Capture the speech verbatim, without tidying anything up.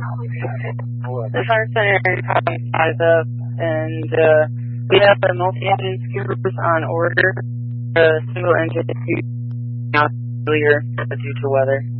The fire center ties up, and uh, we have the multi-engine scooters on order. The single engine now earlier due to weather.